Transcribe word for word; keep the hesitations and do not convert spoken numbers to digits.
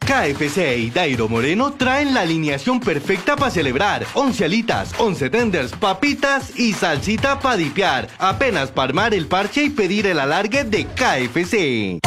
K F C y Dairo Moreno traen la alineación perfecta para celebrar. once alitas, once tenders, papitas y salsita para dipear. Apenas para armar el parche y pedir el alargue de K F C.